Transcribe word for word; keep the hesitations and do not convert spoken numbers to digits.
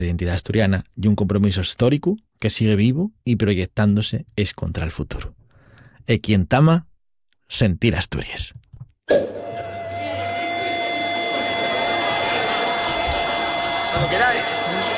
de identidad asturiana y un compromiso histórico que sigue vivo y proyectándose es contra el futuro. E quien tama, sentir Asturias. Cuando queráis.